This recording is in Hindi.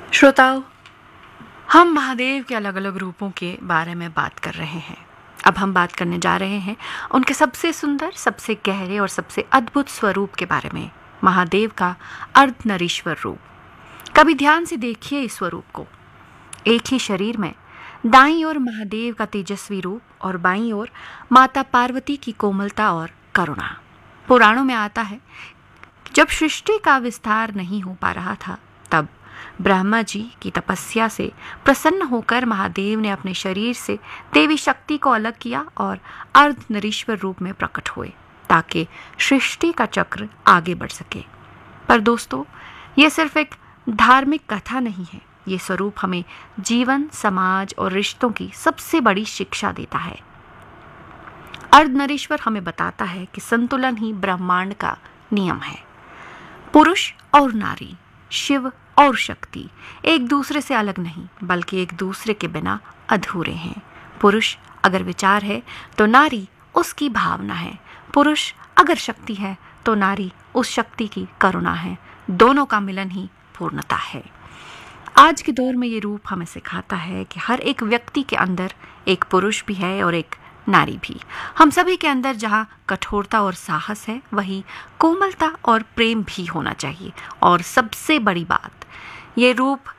श्रोताओं, हम महादेव के अलग अलग रूपों के बारे में बात कर रहे हैं। अब हम बात करने जा रहे हैं उनके सबसे सुंदर, सबसे गहरे और सबसे अद्भुत स्वरूप के बारे में, महादेव का अर्धनरीश्वर रूप। कभी ध्यान से देखिए इस स्वरूप को। एक ही शरीर में दाईं ओर महादेव का तेजस्वी रूप और बाईं ओर माता पार्वती की कोमलता और करुणा। पुराणों में आता है जब सृष्टि का विस्तार नहीं हो पा रहा था, तब ब्रह्मा जी की तपस्या से प्रसन्न होकर महादेव ने अपने शरीर से देवी शक्ति को अलग किया और अर्धनरीश्वर रूप में प्रकट हुए, ताकि सृष्टि का चक्र आगे बढ़ सके। पर दोस्तों, ये सिर्फ एक धार्मिक कथा नहीं है। ये स्वरूप हमें जीवन, समाज और रिश्तों की सबसे बड़ी शिक्षा देता है। अर्धनरीश्वर हमें बताता है कि संतुलन ही ब्रह्मांड का नियम है। पुरुष और नारी, शिव और शक्ति एक दूसरे से अलग नहीं, बल्कि एक दूसरे के बिना अधूरे हैं। पुरुष अगर विचार है तो नारी उसकी भावना है। पुरुष अगर शक्ति है तो नारी उस शक्ति की करुणा है। दोनों का मिलन ही पूर्णता है। आज के दौर में ये रूप हमें सिखाता है कि हर एक व्यक्ति के अंदर एक पुरुष भी है और एक नारी भी। हम सभी के अंदर जहाँ कठोरता और साहस है, वही कोमलता और प्रेम भी होना चाहिए। और सबसे बड़ी बात, ये रूप